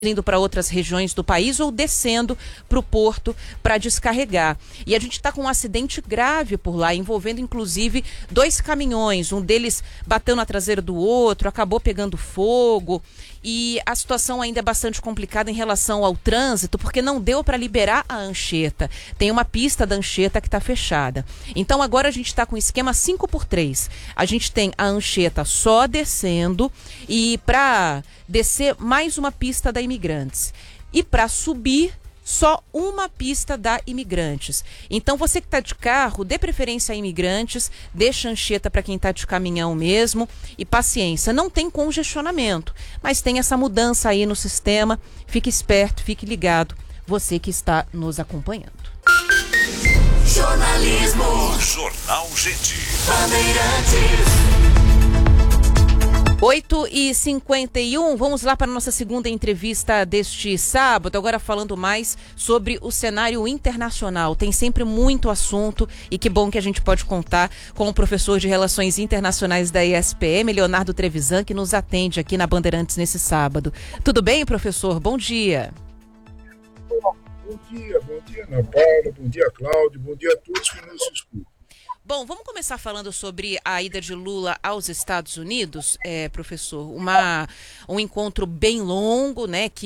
indo para outras regiões do país ou descendo para o porto para descarregar. E a gente está com um acidente grave por lá, envolvendo inclusive 2 caminhões, um deles bateu na traseira do outro, acabou pegando fogo, e a situação ainda é bastante complicada em relação ao trânsito, porque não deu para liberar a Anchieta. Tem uma pista da Anchieta que está fechada. Então agora a gente está com o esquema 5x3. A gente tem a Anchieta só descendo e para descer mais uma pista da Imigrantes. E para subir, só uma pista da Imigrantes. Então você que está de carro, dê preferência a Imigrantes, deixa a Anchieta para quem está de caminhão mesmo. E paciência, não tem congestionamento, mas tem essa mudança aí no sistema. Fique esperto, fique ligado, você que está nos acompanhando. Jornalismo. Jornal Gente. Bandeirantes. 8h51, vamos lá para a nossa segunda entrevista deste sábado, agora falando mais sobre o cenário internacional. Tem sempre muito assunto e que bom que a gente pode contar com o professor de Relações Internacionais da ESPM, Leonardo Trevisan, que nos atende aqui na Bandeirantes nesse sábado. Tudo bem, professor? Bom dia. Bom dia, Ana Paula, bom dia, Cláudio, bom dia a todos que nos escutam. Bom, vamos começar falando sobre a ida de Lula aos Estados Unidos, professor. Um encontro bem longo, né, que